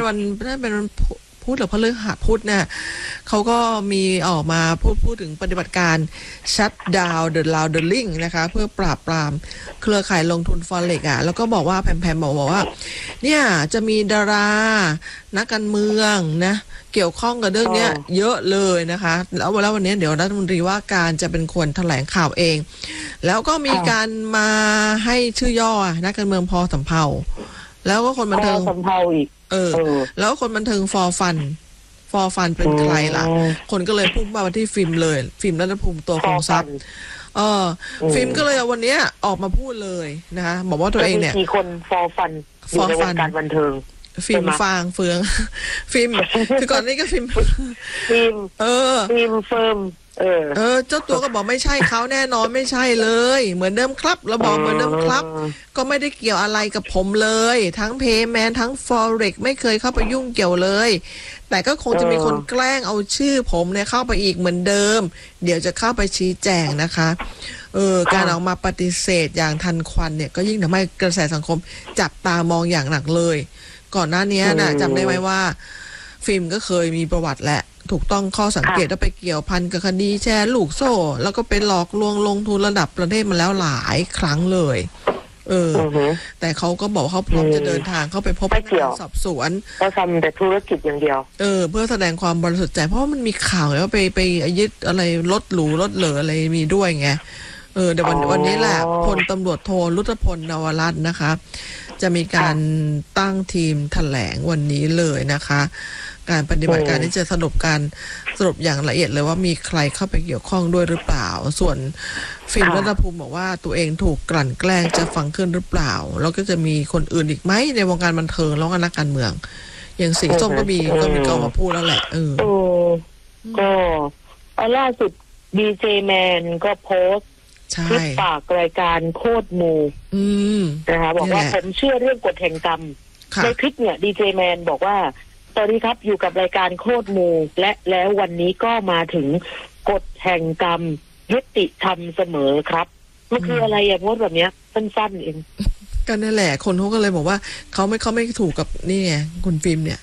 วันพุธหรือพฤหัสพุธเนี่ยเขาก็มีออกมาพูดถึงปฏิบัติการ shut down the laundering นะคะเพื่อปราบปรามเครือข่ายลงทุน Forex อ่ะแล้วก็บอกว่าแพมบอกว่าเนี่ยจะมีดารานักการเมืองนะเกี่ยวข้องกับเรื่องนี้เยอะเลยนะคะแล้ววันนี้เดี๋ยวรัฐมนตรีว่าการจะเป็นคนแถลงข่าวเองแล้วก็มีการมาให้ชื่อย่อนักการเมืองพอสำเภาแล้วก็คนบันเทิงสำเภาอีกแล้วคนบันเทิงฟอร์ฟันเป็นใครล่ะคนก็เลยพุ่งมาที่ฟิล์มเลยฟิล์มรัฐภูมิตัวคงทรัพย์ฟิล์มก็เลยวันนี้ออกมาพูดเลยนะคะบอกว่าตัวเองเนี่ยมีคนฟอร์ฟันอยู่ในวงการบันเทิงฟิล์มฟางเฟืองฟิล์มคือก่อนนี้ก็ฟิล์มเฟิร์มเจ้าตัวก็บอกไม่ใช่เขาแน่นอนไม่ใช่เลยเหมือนเดิมครับเราบอกเหมือนเดิมครับก็ไม่ได้เกี่ยวอะไรกับผมเลยทั้งเพย์แมนทั้ง Forex ไม่เคยเข้าไปยุ่งเกี่ยวเลยแต่ก็คงจะมีคนแกล้งเอาชื่อผมเนี่ยเข้าไปอีกเหมือนเดิมเดี๋ยวจะเข้าไปชี้แจงนะคะการออกมาปฏิเสธอย่างทันควันเนี่ยก็ยิ่งทำให้กระแสสังคมจับตามองอย่างหนักเลยก่อนหน้านี้นะจำได้ไหมว่าฟิล์มก็เคยมีประวัติและถูกต้องข้อสังเกตว่าไปเกี่ยวพันกับคดีแชร์ลูกโซ่แล้วก็ไปหลอกลวงลงทุนระดับประเทศมาแล้วหลายครั้งเลยแต่เขาก็บอกเขาพร้อมจะเดินทางเข้าไปพบพนักงานสอบสวนก็ทำแต่ธุรกิจอย่างเดียวเพื่อแสดงความบริสุทธิ์ใจเพราะว่ามันมีข่าวว่าไปยึดอะไรรถหรูรถเหลืออะไรมีด้วยไงเดี๋ยววันนี้แหละพลตำรวจโทรุตพลนวรัตน์นะคะจะมีการตั้งทีมแถลงวันนี้เลยนะคะการปฏิบัติการนี้จะสรุปอย่างละเอียดเลยว่ามีใครเข้าไปเกี่ยวข้องด้วยหรือเปล่าส่วนฟิล์มรัตภูมิบอกว่าตัวเองถูกกลั่นแกล้งจะฟังขึ้นหรือเปล่าแล้วก็จะมีคนอื่นอีกไหมในวงการบันเทิงแล้วก็นักการเมืองอย่างสีส้มก็มีก็มาพูดแล้วแหละก็ล่าสุดดีเจแมนก็โพสต์คลิปฝากรายการโคตรมูนะคะบอกว่าผมเชื่อเรื่องกฎแห่งกรรมในคลิปเนี่ยดีเจแมนบอกว่าสวัสดีครับอยู่กับรายการโคตรมูแล้ววันนี้ก็มาถึงกฎแห่งกรรมยุติธรรมเสมอครับมันคืออะไรอะโพสต์แบบเนี้ยสั้นๆเองก็นั่นแหละคนเขาก็เลยบอกว่าเขาไม่ถูกกับนี่ไงคุณฟิล์มเนี่ย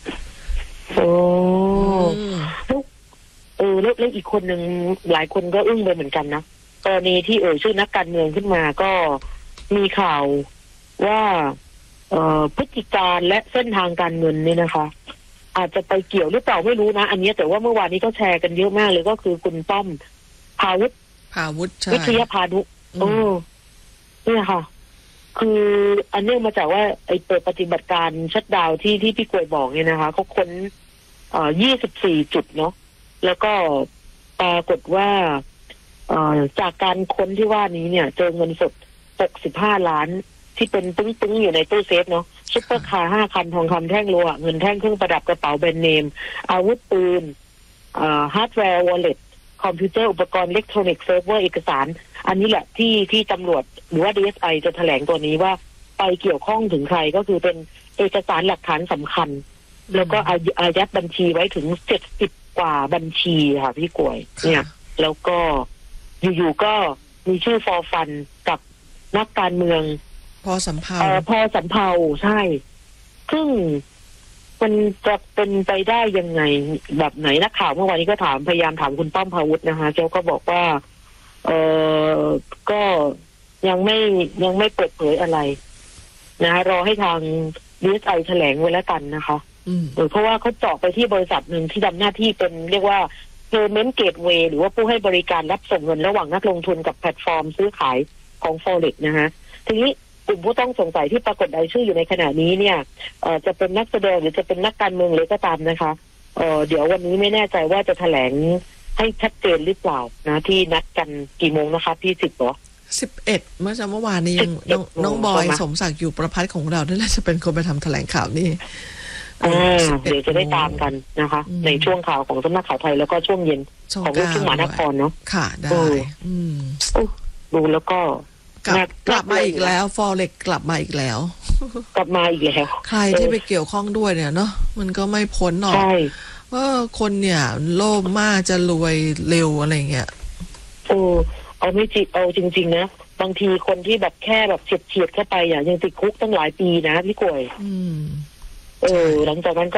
แล้วอีกคนหนึ่งหลายคนก็อึ้งไปเหมือนกันนะกรณีที่ชื่อนักการเมืองขึ้นมาก็มีข่าวว่าพฤติการและเส้นทางการเงินนี่นะคะอาจจะไปเกี่ยวหรือเปล่าไม่รู้นะอันนี้แต่ว่าเมื่อวานนี้ก็แชร์กันเยอะมากเลยก็คือคุณป้อมภาวุฒิวิทยาพานุเนี่ยค่ะคืออันนี้มาจากว่าไอ้เปิดปฏิบัติการชัตดาวน์ที่พี่กวยบอกเนี่ยนะคะเขาค้น24 จุดเนาะแล้วก็ปรากฏว่าจากการค้นที่ว่านี้เนี่ยเจอเงินสด65 ล้านที่เป็นตึ้งๆอยู่ในตู้เซฟเนาะซุปเปอร์คาร์5 คันทองคำแท่งโลหะเงินแท่งเครื่องประดับกระเป๋าแบรนด์เนมอาวุธปืนฮาร์ดแวร์วอลเล็ตคอมพิวเตอร์อุปกรณ์อิเล็กทรอนิกส์เซิร์ฟเวอร์เอกสารอันนี้แหละที่ตำรวจหรือว่า DSI จะแถลงตัวนี้ว่าไปเกี่ยวข้องถึงใครก็คือเป็นเอกสารหลักฐานสำคัญแล้วก็อายัดบัญชีไว้ถึง70 กว่าบัญชีค่ะพี่กวยเนี่ยแล้วก็อยู่ๆก็มีชื่อฟอร์ฟันกับนักการเมืองพอสำเภาใช่ซึ่งมันจะเป็นไปได้ยังไงแบบไหนนักข่าวเมื่อวานนี้ก็พยายามถามคุณป้อมภาวุฒินะคะเจ้าก็บอกว่าก็ยังไม่เปิดเผยอะไรนะรอให้ทาง DSI แถลงไว้แล้วกันนะคะเพราะว่าเขาเจาะไปที่บริษัทหนึ่งที่ทำหน้าที่เป็นเรียกว่า Payment Gateway หรือว่าผู้ให้บริการรับส่งเงินระหว่างนักลงทุนกับแพลตฟอร์มซื้อขายของ Forex นะคะทีนี้กลุ่มผู้ต้องสงสัยที่ปรากฏรายชื่ออยู่ในขณะนี้เนี่ยจะเป็นนักแสดงหรือจะเป็นนักการเมืองเลยก็ตามนะคะเดี๋ยววันนี้ไม่แน่ใจว่าจะแถลงให้ชัดเจนหรือเปล่านะที่นัดกันกี่โมงนะคะที่10 เหรอ 11เมื่อวานนี้ยังน้องบอยสมศักดิ์อยู่ประภัสของเราเนี่ยจะเป็นคนไปทำแถลงข่าวนี่เดี๋ยวจะได้ตามกันนะคะในช่วงข่าวของสำนักข่าวไทยแล้วก็ช่วงเย็นของลูกทุ่งมหานครเนาะค่ะได้ดูแล้วก็กลับมาอีกแล้วฟอเร็กกลับมาอีกแล้วใครที่ไปเกี่ยวข้องด้วยเนี่ยเนาะมันก็ไม่พ้นหรอกว่าคนเนี่ยโลภมากจะรวยเร็วอะไรเงี้ยเอาไม่จิตเอาจริงๆนะบางทีคนที่แบบแค่แบบเฉียดเข้าไปยังติดคุกตั้งหลายปีนะพี่กวยหลังจากนั้นก็